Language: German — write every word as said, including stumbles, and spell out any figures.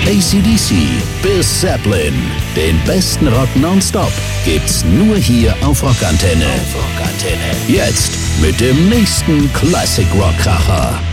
A C D C bis Zeppelin. Den besten Rock nonstop gibt's nur hier auf Rockantenne. Auf Rockantenne. Jetzt mit dem nächsten Classic Rock Kracher.